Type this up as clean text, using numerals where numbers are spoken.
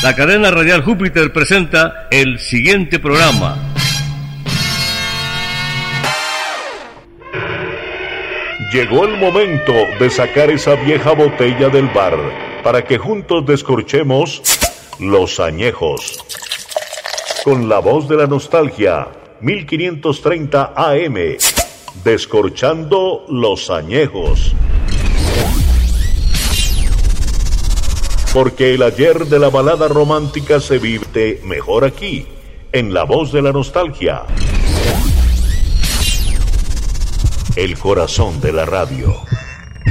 La cadena radial Júpiter presenta el siguiente programa. Llegó el momento de sacar esa vieja botella del bar para que juntos descorchemos los añejos. Con la voz de la nostalgia, 1530 AM, descorchando los añejos. Porque el ayer de la balada romántica se vive mejor aquí, en la voz de la nostalgia. El corazón de la radio.